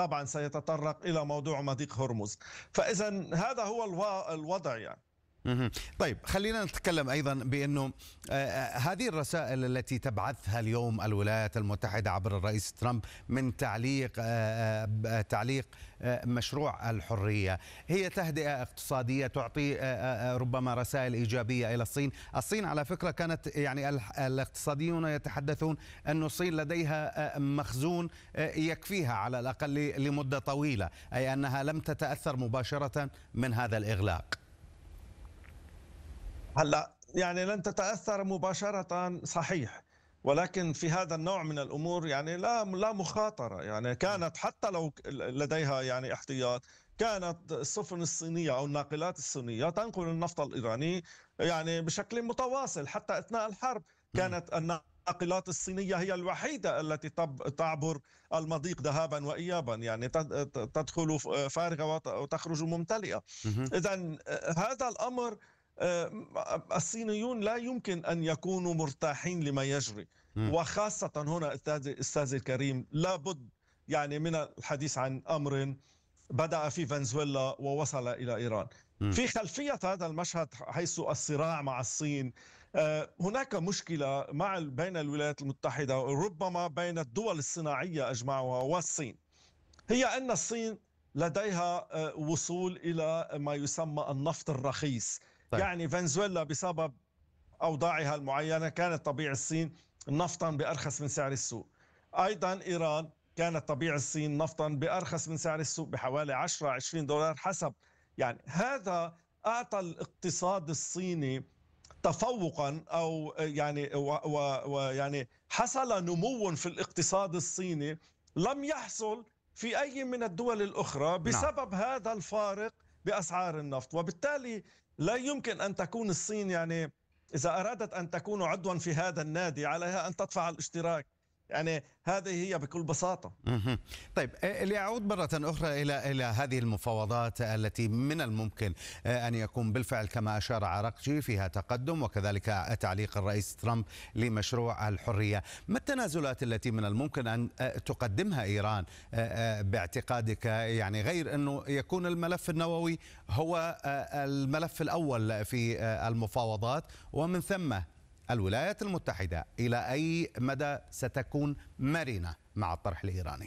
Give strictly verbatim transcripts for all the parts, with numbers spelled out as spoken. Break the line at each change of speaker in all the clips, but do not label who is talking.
طبعا سيتطرق إلى موضوع مضيق هرمز. فإذا هذا هو الوضع يعني.
طيب خلينا نتكلم أيضا بأنه هذه الرسائل التي تبعثها اليوم الولايات المتحدة عبر الرئيس ترامب من تعليق تعليق مشروع الحرية هي تهدئة اقتصادية تعطي ربما رسائل إيجابية إلى الصين. الصين على فكرة كانت يعني الاقتصاديون يتحدثون أن الصين لديها مخزون يكفيها على الأقل لمدة طويلة، أي أنها لم تتأثر مباشرة من هذا الإغلاق.
هلا يعني لن تتأثر مباشرة صحيح، ولكن في هذا النوع من الأمور يعني لا لا مخاطرة. يعني كانت حتى لو لديها يعني احتياط، كانت السفن الصينية أو الناقلات الصينية تنقل النفط الإيراني يعني بشكل متواصل. حتى أثناء الحرب كانت الناقلات الصينية هي الوحيدة التي تعبر المضيق ذهابا وإيابا، يعني تدخل فارغة وتخرج ممتلئة. إذن هذا الأمر الصينيون لا يمكن أن يكونوا مرتاحين لما يجري، وخاصة هنا أستاذ الكريم لابد يعني من الحديث عن أمر بدأ في فنزويلا ووصل إلى إيران. في خلفية هذا المشهد حيث الصراع مع الصين هناك مشكلة مع بين الولايات المتحدة ربما بين الدول الصناعية أجمعها والصين، هي أن الصين لديها وصول إلى ما يسمى النفط الرخيص. طيب. يعني فنزويلا بسبب أوضاعها المعينة كانت تبيع الصين نفطا بأرخص من سعر السوق. أيضا إيران كانت تبيع الصين نفطا بأرخص من سعر السوق بحوالي عشرة عشرين دولار حسب. يعني هذا أعطى الاقتصاد الصيني تفوقا أو يعني ويعني حصل نمو في الاقتصاد الصيني لم يحصل في أي من الدول الأخرى بسبب نعم. هذا الفارق بأسعار النفط. وبالتالي لا يمكن أن تكون الصين يعني إذا أرادت أن تكون عضوا في هذا النادي عليها أن تدفع الاشتراك. يعني هذه هي بكل بساطة.
طيب لأعود مرة أخرى إلى إلى هذه المفاوضات التي من الممكن أن يكون بالفعل كما أشار عراقجي فيها تقدم، وكذلك تعليق الرئيس ترامب لمشروع الحرية. ما التنازلات التي من الممكن أن تقدمها إيران باعتقادك، يعني غير أنه يكون الملف النووي هو الملف الأول في المفاوضات، ومن ثم الولايات المتحدة إلى أي مدى ستكون مرنة مع الطرح الإيراني؟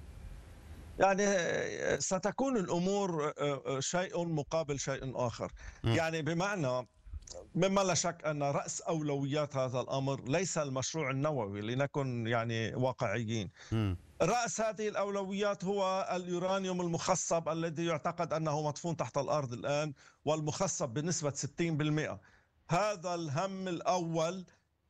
يعني ستكون الأمور شيء مقابل شيء آخر. م. يعني بمعنى مما لا شك أن رأس أولويات هذا الأمر ليس المشروع النووي، لنكن يعني واقعيين. م. رأس هذه الأولويات هو اليورانيوم المخصب الذي يعتقد أنه مدفون تحت الأرض الآن، والمخصب بنسبة ستين بالمئة. هذا الهم الأول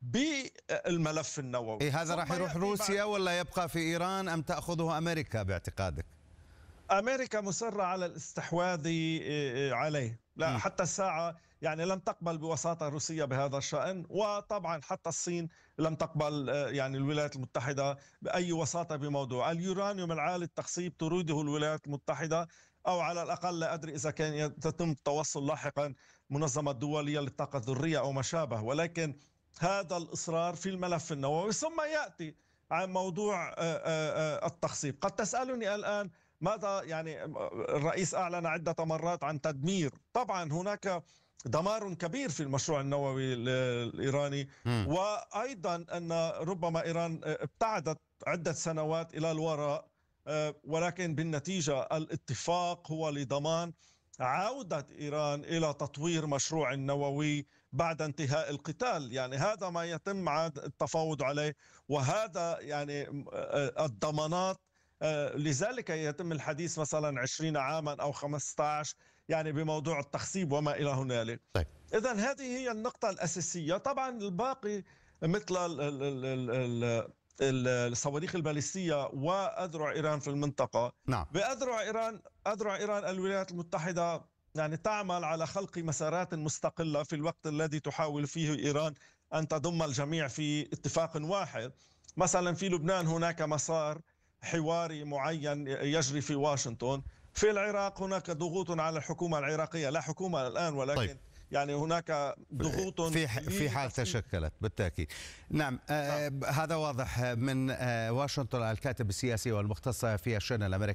بالملف النووي.
إيه هذا راح يروح روسيا ولا يبقى في إيران أم تأخذه أمريكا باعتقادك؟
أمريكا مصرة على الاستحواذ عليه، لا م. حتى الساعة يعني لم تقبل بوساطة روسيا بهذا الشأن، وطبعا حتى الصين لم تقبل يعني الولايات المتحدة بأي وساطة بموضوع اليورانيوم العالي التخصيب. تريده الولايات المتحدة، أو على الأقل لا أدري إذا كان يتم التوصل لاحقا منظمة دولية للطاقة الذرية أو ما شابه، ولكن هذا الإصرار في الملف النووي. ثم يأتي عن موضوع التخصيب. قد تسألني الآن ماذا يعني الرئيس أعلن عدة مرات عن تدمير. طبعا هناك دمار كبير في المشروع النووي الإيراني، م. وأيضا أن ربما إيران ابتعدت عدة سنوات إلى الوراء، ولكن بالنتيجة الاتفاق هو لضمان عودة إيران إلى تطوير مشروع النووي بعد انتهاء القتال. يعني هذا ما يتم التفاوض عليه، وهذا يعني الضمانات. لذلك يتم الحديث مثلا عشرين عاما أو خمسة عشر يعني بموضوع التخصيب وما إلى هنالك. طيب. إذن هذه هي النقطة الأساسية. طبعا الباقي مثل ال ال ال ال الصواريخ الباليستية وأذرع إيران في المنطقة.
نعم.
بأذرع إيران أذرع إيران الولايات المتحدة يعني تعمل على خلق مسارات مستقلة في الوقت الذي تحاول فيه إيران أن تضم الجميع في اتفاق واحد. مثلا في لبنان هناك مسار حواري معين يجري في واشنطن. في العراق هناك ضغوط على الحكومة العراقية، لا حكومة الآن ولكن طيب. يعني هناك ضغوط
في في حال تشكلت بالتأكيد. نعم آه هذا واضح من آه واشنطن، الكاتب السياسي والمختص في الشأن الأمريكي.